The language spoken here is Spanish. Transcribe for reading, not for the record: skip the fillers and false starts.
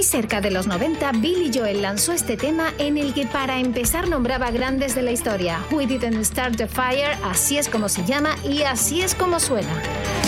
cerca de los 90, Billy Joel lanzó este tema en el que para empezar nombraba grandes de la historia. We Didn't Start the Fire, así es como se llama y así es como suena.